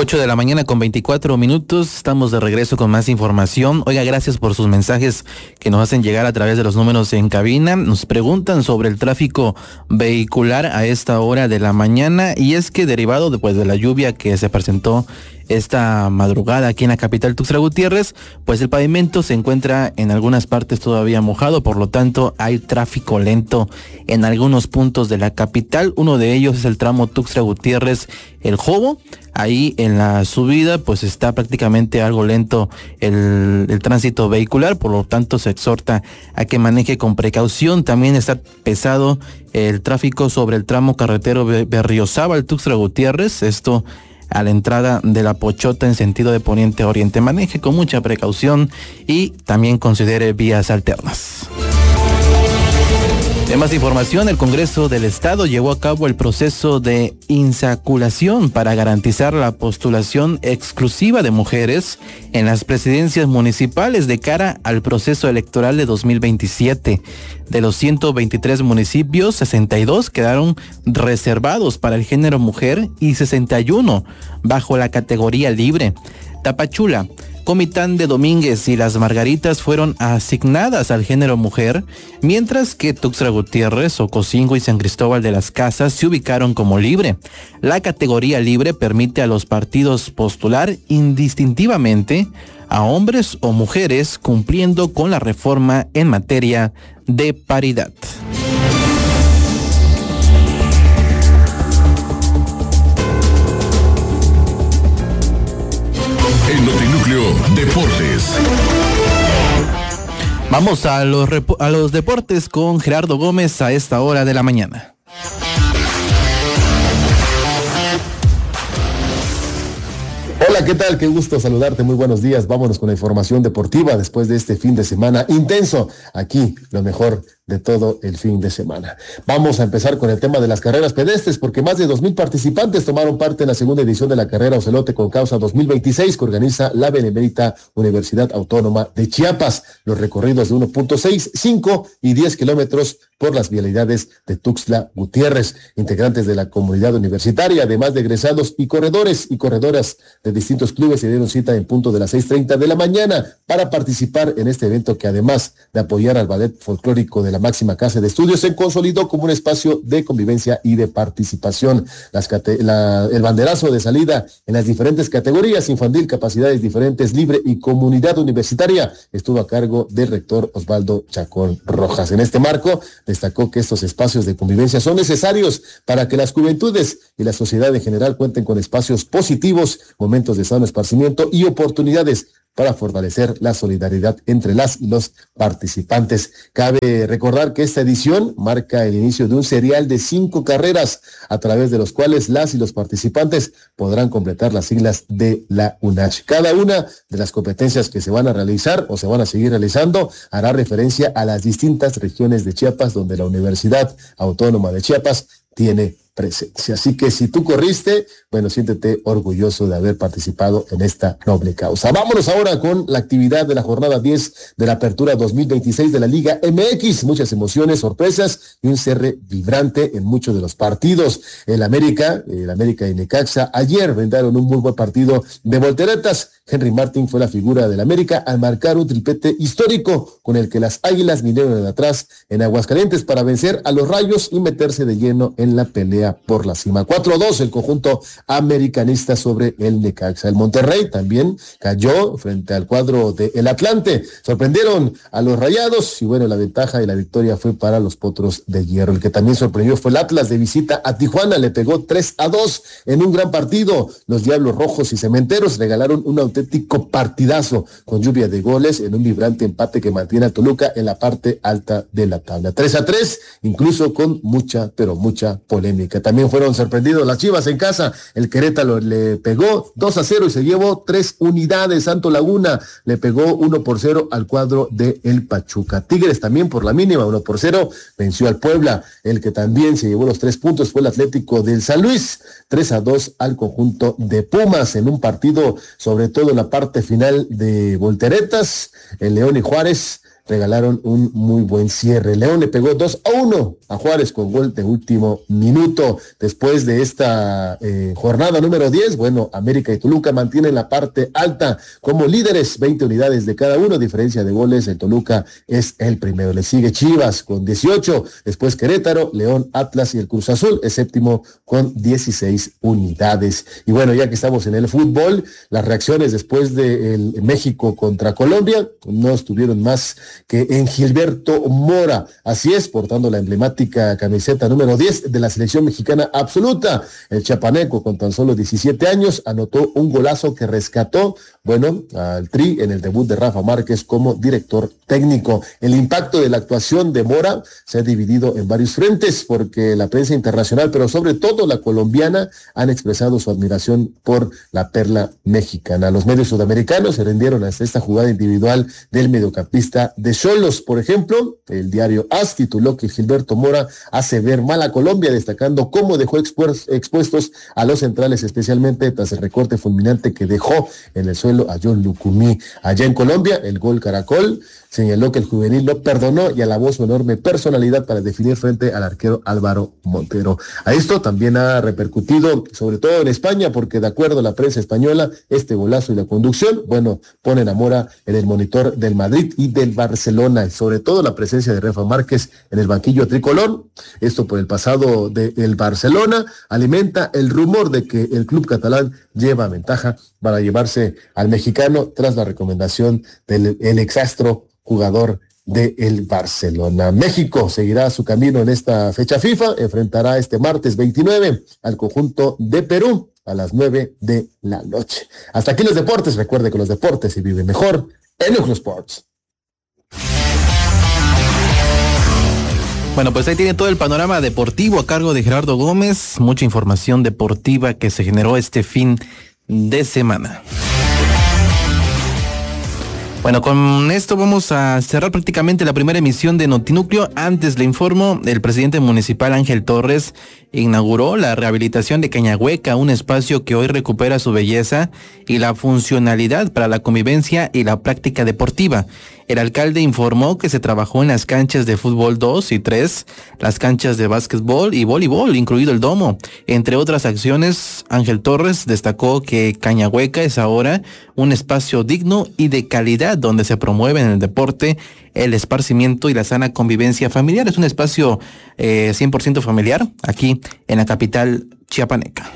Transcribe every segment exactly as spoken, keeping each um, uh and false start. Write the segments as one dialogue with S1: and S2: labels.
S1: ocho de la mañana con veinticuatro minutos, estamos de regreso con más información. Oiga, gracias por sus mensajes que nos hacen llegar a través de los números en cabina. Nos preguntan sobre el tráfico vehicular a esta hora de la mañana, y es que derivado después de la lluvia que se presentó esta madrugada aquí en la capital Tuxtla Gutiérrez, pues el pavimento se encuentra en algunas partes todavía mojado, por lo tanto hay tráfico lento en algunos puntos de la capital. Uno de ellos es el tramo Tuxtla Gutiérrez El Jobo. Ahí en la subida pues está prácticamente algo lento el, el tránsito vehicular, por lo tanto se exhorta a que maneje con precaución. También está pesado el tráfico sobre el tramo carretero Berriozábal Tuxtla Gutiérrez, esto a la entrada de La Pochota en sentido de poniente a oriente. Maneje con mucha precaución y también considere vías alternas. En más información, el Congreso del Estado llevó a cabo el proceso de insaculación para garantizar la postulación exclusiva de mujeres en las presidencias municipales de cara al proceso electoral de dos mil veintisiete. De los ciento veintitrés municipios, sesenta y dos quedaron reservados para el género mujer y sesenta y uno bajo la categoría libre. Tapachula, Comitán de Domínguez y Las Margaritas fueron asignadas al género mujer, mientras que Tuxtla Gutiérrez, Ocosingo y San Cristóbal de las Casas se ubicaron como libre. La categoría libre permite a los partidos postular indistintivamente a hombres o mujeres, cumpliendo con la reforma en materia de paridad.
S2: El Notinúcleo Deportes.
S1: Vamos a los, repo- a los deportes con Gerardo Gómez a esta hora de la mañana.
S3: Hola, ¿qué tal? Qué gusto saludarte, muy buenos días. Vámonos con la información deportiva después de este fin de semana intenso. Aquí, lo mejor de todo el fin de semana. Vamos a empezar con el tema de las carreras pedestres, porque más de dos mil participantes tomaron parte en la segunda edición de la carrera Ocelote con Causa dos mil veintiséis que organiza la Benemérita Universidad Autónoma de Chiapas. Los recorridos de uno punto seis, cinco y diez kilómetros por las vialidades de Tuxtla Gutiérrez. Integrantes de la comunidad universitaria, además de egresados y corredores y corredoras de distintos clubes, se dieron cita en punto de las seis treinta de la mañana para participar en este evento que, además de apoyar al ballet folclórico de la máxima casa de estudios, se consolidó como un espacio de convivencia y de participación. Las cate- la, el banderazo de salida en las diferentes categorías: infantil, capacidades diferentes, libre y comunidad universitaria, estuvo a cargo del rector Osvaldo Chacón Rojas. En este marco, destacó que estos espacios de convivencia son necesarios para que las juventudes y la sociedad en general cuenten con espacios positivos, momentos de sano esparcimiento y oportunidades para fortalecer la solidaridad entre las y los participantes. Cabe recordar que esta edición marca el inicio de un serial de cinco carreras, a través de los cuales las y los participantes podrán completar las siglas de la UNACH. Cada una de las competencias que se van a realizar o se van a seguir realizando hará referencia a las distintas regiones de Chiapas donde la Universidad Autónoma de Chiapas tiene presencia. Así que si tú corriste, bueno, siéntete orgulloso de haber participado en esta noble causa. Vámonos ahora con la actividad de la jornada diez de la Apertura dos mil veintiséis de la Liga M X. Muchas emociones, sorpresas y un cierre vibrante en muchos de los partidos. El América, el América y Necaxa ayer brindaron un muy buen partido de volteretas. Henry Martin fue la figura del América al marcar un triplete histórico con el que las Águilas vinieron de atrás en Aguascalientes para vencer a los Rayos y meterse de lleno en la pelea por la cima. cuatro a dos el conjunto americanista sobre el Necaxa. El Monterrey también cayó frente al cuadro del Atlante. Sorprendieron a los Rayados y bueno, la ventaja y la victoria fue para los Potros de Hierro. El que también sorprendió fue el Atlas de visita a Tijuana. Le pegó tres a dos en un gran partido. Los Diablos Rojos y Cementeros regalaron un auténtico partidazo con lluvia de goles en un vibrante empate que mantiene a Toluca en la parte alta de la tabla. tres a tres, incluso con mucha, pero mucha polémica. También fueron sorprendidos las Chivas en casa. El Querétaro le pegó dos a cero y se llevó tres unidades. Santo Laguna le pegó uno por cero al cuadro de el Pachuca. Tigres también por la mínima, uno por cero, venció al Puebla. El que también se llevó los tres puntos fue el Atlético del San Luis, tres a dos al conjunto de Pumas, en un partido, sobre todo en la parte final, de volteretas. El León y Juárez regalaron un muy buen cierre. León le pegó dos a uno a Juárez con gol de último minuto. Después de esta eh, jornada número diez, bueno, América y Toluca mantienen la parte alta como líderes, veinte unidades de cada uno, diferencia de goles, el Toluca es el primero. Le sigue Chivas con dieciocho, después Querétaro, León, Atlas y el Cruz Azul, el séptimo con dieciséis unidades. Y bueno, ya que estamos en el fútbol, las reacciones después de el México contra Colombia no estuvieron más que en Gilberto Mora, así es, portando la emblemática camiseta número diez de la selección mexicana absoluta. El chapaneco con tan solo diecisiete años anotó un golazo que rescató, bueno, al Tri en el debut de Rafa Márquez como director técnico. El impacto de la actuación de Mora se ha dividido en varios frentes porque la prensa internacional, pero sobre todo la colombiana, han expresado su admiración por la perla mexicana. Los medios sudamericanos se rindieron hasta esta jugada individual del mediocampista de Xolos. Por ejemplo, el diario A S tituló que Gilberto Mora hace ver mal a Colombia, destacando cómo dejó expu- expuestos a los centrales, especialmente tras el recorte fulminante que dejó en el suelo a John Lucumí. Allá en Colombia, el gol Caracol señaló que el juvenil no perdonó y alabó su enorme personalidad para definir frente al arquero Álvaro Montero. A esto también ha repercutido, sobre todo en España, porque de acuerdo a la prensa española, este golazo y la conducción, bueno, ponen a Mora en el monitor del Madrid y del Barcelona, y sobre todo la presencia de Rafa Márquez en el banquillo tricolor. Esto por el pasado del Barcelona alimenta el rumor de que el club catalán lleva ventaja para llevarse al mexicano tras la recomendación del el exastro jugador del Barcelona. México seguirá su camino en esta fecha FIFA, enfrentará este martes veintinueve al conjunto de Perú a las nueve de la noche. Hasta aquí los deportes. Recuerde que los deportes se viven mejor en Núcleo Sports.
S1: Bueno, pues ahí tiene todo el panorama deportivo a cargo de Gerardo Gómez. Mucha información deportiva que se generó este fin de semana. Bueno, con esto vamos a cerrar prácticamente la primera emisión de Notinúcleo. Antes le informo, el presidente municipal Ángel Torres inauguró la rehabilitación de Cañahueca, un espacio que hoy recupera su belleza y la funcionalidad para la convivencia y la práctica deportiva. El alcalde informó que se trabajó en las canchas de fútbol dos y tres, las canchas de básquetbol y voleibol, incluido el domo. Entre otras acciones, Ángel Torres destacó que Cañahueca es ahora un espacio digno y de calidad donde se promueven el deporte, el esparcimiento y la sana convivencia familiar. Es un espacio eh, cien por ciento familiar aquí en la capital chiapaneca.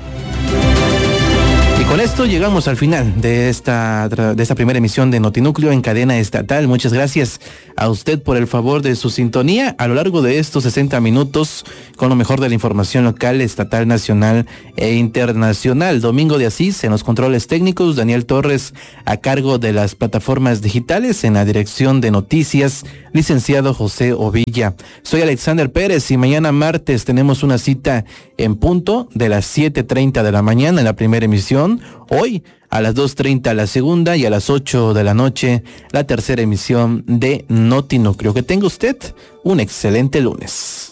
S1: Y con esto llegamos al final de esta, de esta primera emisión de Notinúcleo en cadena estatal. Muchas gracias a usted por el favor de su sintonía a lo largo de estos sesenta minutos con lo mejor de la información local, estatal, nacional e internacional. Domingo de Asís en los controles técnicos, Daniel Torres a cargo de las plataformas digitales, en la dirección de noticias, licenciado José Ovilla. Soy Alexander Pérez y mañana martes tenemos una cita en punto de las siete treinta de la mañana en la primera emisión. Hoy a las dos treinta la segunda y a las ocho de la noche la tercera emisión de Notinúcleo. Que tenga usted un excelente lunes.